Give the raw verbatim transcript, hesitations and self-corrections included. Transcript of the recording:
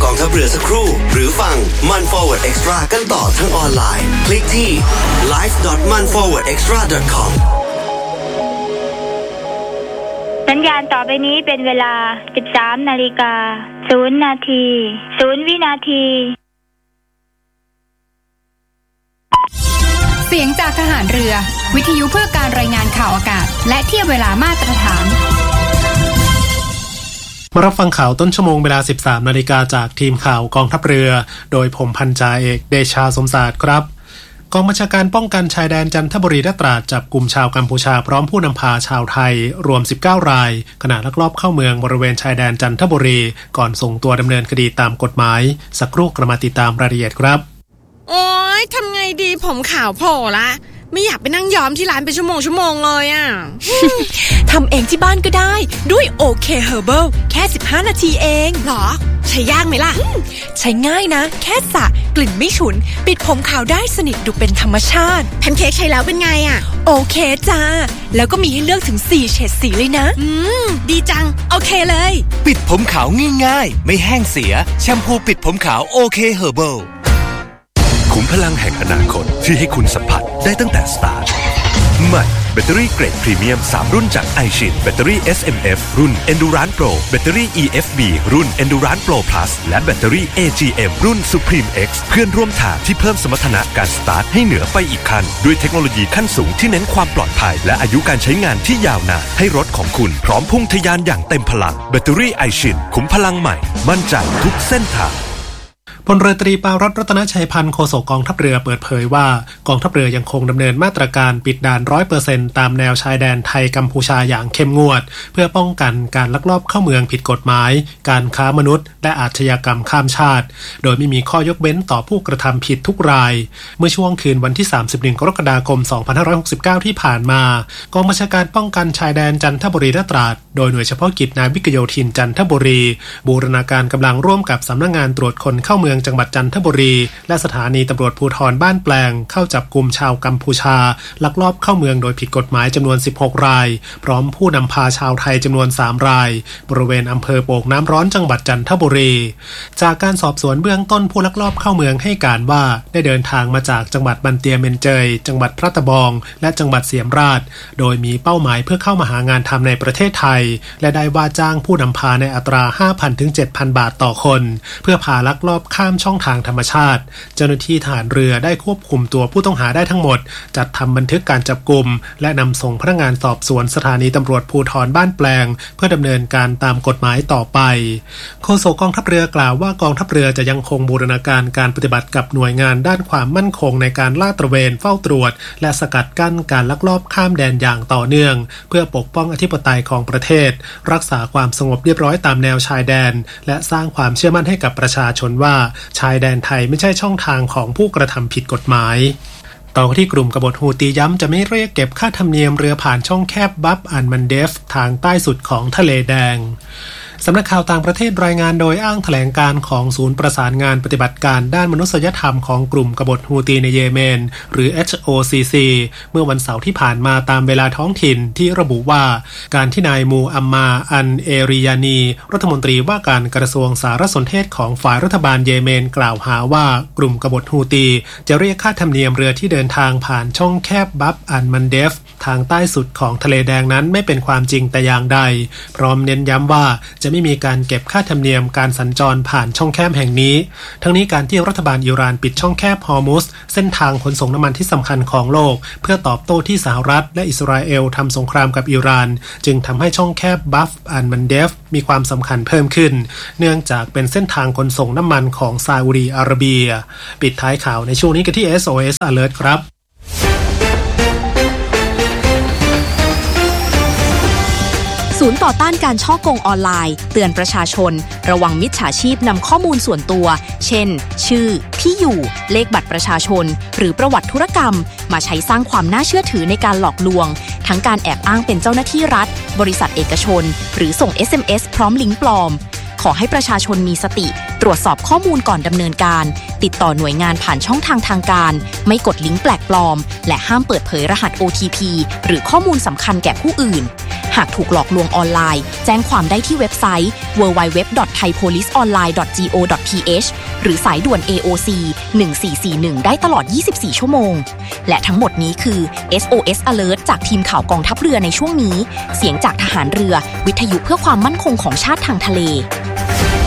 กองทัพเรือสักครู่หรือฟังมัน Forward Extra กันต่อทั้งออนไลน์คลิกที่ ไลฟ์ ดอท มัน ฟอร์เวิร์ด เอ็กซ์ตร้า ดอท คอมสัญญาณต่อไปนี้เป็นเวลา สิบสามนาฬิกาศูนย์นาทีศูนย์วินาทีเสียงจากทหารเรือวิทยุเพื่อการรายงานข่าวอากาศและเทียบเวลามาตรฐานมารับฟังข่าวต้นชั่วโมงเวลา สิบสามนาฬิกาจากทีมข่าวกองทัพเรือโดยผมพันจ่าเอกเดชาสมศาสตร์ครับกองบัญชาการป้องกันชายแดนจันทบุรีและตราดจับกลุ่มชาวกัมพูชาพร้อมผู้นำพาชาวไทยรวมสิบเก้ารายขณะลักลอบเข้าเมืองบริเวณชายแดนจันทบุรีก่อนส่งตัวดำเนินคดีตามกฎหมายสักครู่กระมาติดตามรายละเอียดครับโอ๊ยทำไงดีผมขาวโผล่ละไม่อยากไปนั่งย้อมที่ร้านเป็นชั่วโมงชั่วโมงเลยอ่ะทำเองที่บ้านก็ได้ด้วยโอเคเฮอร์เบิลแค่สิบห้านาทีเองหรอใช้ยากไหมล่ะใช้ง่ายนะแค่สระกลิ่นไม่ฉุนปิดผมขาวได้สนิทดูเป็นธรรมชาติแพนเค้กใช้แล้วเป็นไงอ่ะโอเคจ้าแล้วก็มีให้เลือกถึงสี่เฉดสีเลยนะอืมดีจังโอเคเลยปิดผมขาวง่ายๆไม่แห้งเสียแชมพูปิดผมขาวโอเคเฮอร์เบิลขุมพลังแห่งอนาคตที่ให้คุณสัมผัสได้ตั้งแต่สตาร์ทใหม่แบตเตอรี่เกรดพรีเมียมสามรุ่นจาก iShin แบตเตอรี่ เอส เอ็ม เอฟ รุ่น Endurance Pro แบตเตอรี่ อี เอฟ บี รุ่น Endurance Pro Plus และแบตเตอรี่ เอ จี เอ็ม รุ่น Supreme X เพื่อนร่วมทางที่เพิ่มสมรรถนะการสตาร์ทให้เหนือไปอีกขั้นด้วยเทคโนโลยีขั้นสูงที่เน้นความปลอดภัยและอายุการใช้งานที่ยาวนานให้รถของคุณพร้อมพุ่งทะยานอย่างเต็มพลังแบตเตอรี่ iShin ขุมพลังใหม่มั่นใจทุกเส้นทางพลเรือตรีปารัตน์รัตนชัยพันธ์โฆษกกองทัพเรือเปิดเผยว่ากองทัพเรือยังคงดำเนินมาตรการปิดด่าน ร้อยเปอร์เซ็นต์ ตามแนวชายแดนไทยกัมพูชาอย่างเข้มงวดเพื่อป้องกันการลักลอบเข้าเมืองผิดกฎหมายการค้ามนุษย์และอาชญากรรมข้ามชาติโดยไม่มีข้อยกเว้นต่อผู้กระทำผิดทุกรายเมื่อช่วงคืนวันที่สามสิบเอ็ดกรกฎาคมสองพันห้าร้อยหกสิบเก้าที่ผ่านมากองบัญชาการป้องกันชายแดนจันทบุรีและตราดโดยหน่วยเฉพาะกิจนาวิกโยธินจันทบุรีบูรณาการกำลังร่วมกับสำนักงานตรวจคนเข้าเมืองจังหวัดจันทบุรีและสถานีตำรวจภูธรบ้านแปลงเข้าจับกุมชาวกัมพูชาลักลอบเข้าเมืองโดยผิดกฎหมายจำนวนสิบหกรายพร้อมผู้นำพาชาวไทยจำนวนสามรายบริเวณอำเภอโป่งน้ำร้อนจังหวัดจันทบุรีจากการสอบสวนเบื้องต้นผู้ลักลอบเข้าเมืองให้การว่าได้เดินทางมาจากจังหวัดบันเตียเมนเจยจังหวัดพระตะบองและจังหวัดเสียมราชโดยมีเป้าหมายเพื่อเข้ามาหางานทำในประเทศไทยและได้ว่าจ้างผู้นำพาในอัตรา ห้าพันถึงเจ็ดพัน บาทต่อคนเพื่อพาลักลอบข้ามช่องทางธรรมชาติเจ้าหน้าที่ทหารเรือได้ควบคุมตัวผู้ต้องหาได้ทั้งหมดจัดทำบันทึกการจับกุมและนำส่งพนักงานสอบสวนสถานีตำรวจภูธรบ้านแปลงเพื่อดำเนินการตามกฎหมายต่อไปโฆษกกองทัพเรือกล่าวว่ากองทัพเรือจะยังคงบูรณาการการปฏิบัติกับหน่วยงานด้านความมั่นคงในการลาดตระเวนเฝ้าตรวจและสกัดกั้นการลักลอบข้ามแดนอย่างต่อเนื่องเพื่อปกป้องอธิปไตยของประเทศรักษาความสงบเรียบร้อยตามแนวชายแดนและสร้างความเชื่อมั่นให้กับประชาชนว่าชายแดนไทยไม่ใช่ช่องทางของผู้กระทำผิดกฎหมายต่อที่กลุ่มกบฏฮูตีย้ำจะไม่เรียกเก็บค่าธรรมเนียมเรือผ่านช่องแคบบับอันมันเดฟทางใต้สุดของทะเลแดงสำนักข่าวต่างประเทศรายงานโดยอ้างแถลงการของศูนย์ประสานงานปฏิบัติการด้านมนุษยธรรมของกลุ่มกบฏฮูตีในเยเมนหรือ เอช โอ ซี ซี เมื่อวันเสาร์ที่ผ่านมาตามเวลาท้องถิ่นที่ระบุว่าการที่นายมูอัมมาอันเอริยานีรัฐมนตรีว่าการกระทรวงสารสนเทศของฝ่ายรัฐบาลเยเมนกล่าวหาว่ากลุ่มกบฏฮูตีจะเรียกค่าธรรมเนียมเรือที่เดินทางผ่านช่องแคบบับอันมันเดฟทางใต้สุดของทะเลแดงนั้นไม่เป็นความจริงแต่อย่างใดพร้อมเน้นย้ำว่าจะไม่มีการเก็บค่าธรรมเนียมการสัญจรผ่านช่องแคบแห่งนี้ทั้งนี้การที่รัฐบาลอิหร่านปิดช่องแคบฮอร์มุซเส้นทางขนส่งน้ำมันที่สำคัญของโลกเพื่อตอบโต้ที่สหรัฐและอิสราเอลทำสงครามกับอิหร่านจึงทำให้ช่องแคบบัฟอันมันเดฟมีความสำคัญเพิ่มขึ้นเนื่องจากเป็นเส้นทางขนส่งน้ำมันของซาอุดิอาระเบียปิดท้ายข่าวในช่วงนี้กันที่ เอส โอ เอส Alert ครับศูนย์ต่อต้านการฉ้อโกงออนไลน์เตือนประชาชนระวังมิจฉาชีพนำข้อมูลส่วนตัวเช่นชื่อที่อยู่เลขบัตรประชาชนหรือประวัติธุรกรรมมาใช้สร้างความน่าเชื่อถือในการหลอกลวงทั้งการแอบอ้างเป็นเจ้าหน้าที่รัฐบริษัทเอกชนหรือส่ง เอส เอ็ม เอส พร้อมลิงก์ปลอมขอให้ประชาชนมีสติตรวจสอบข้อมูลก่อนดำเนินการติดต่อหน่วยงานผ่านช่องทางทางการไม่กดลิงก์แปลกปลอมและห้ามเปิดเผยรหัส โอ ที พี หรือข้อมูลสำคัญแก่ผู้อื่นหากถูกหลอกลวงออนไลน์แจ้งความได้ที่เว็บไซต์ ดับเบิลยู ดับเบิลยู ดับเบิลยู ดอท ไทยโพลิสออนไลน์ ดอท จี โอ ดอท ที เอช หรือสายด่วน เอ โอ ซี หนึ่งสี่สี่หนึ่งได้ตลอดยี่สิบสี่ชั่วโมงและทั้งหมดนี้คือ เอส โอ เอส Alert จากทีมข่าวกองทัพเรือในช่วงนี้เสียงจากทหารเรือวิทยุเพื่อความมั่นคงของชาติทางทะเล